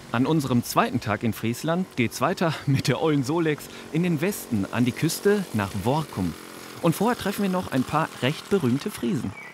An unserem zweiten Tag in Friesland geht's weiter mit der ollen Solex in den Westen, an die Küste nach Workum. Und vorher treffen wir noch ein paar recht berühmte Friesen.